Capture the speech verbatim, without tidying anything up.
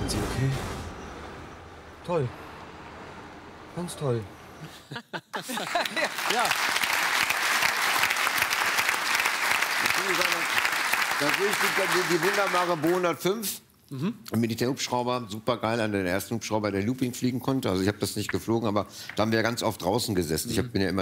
Sie okay? Toll. Ganz toll. Ja. Natürlich die, die wunderbare Bo hundertfünf. Mhm. Ein Militärhubschrauber, super geil, an den ersten Hubschrauber, der Looping fliegen konnte. Also ich habe das nicht geflogen, aber da haben wir ganz oft draußen gesessen. Ich hab, bin ja immer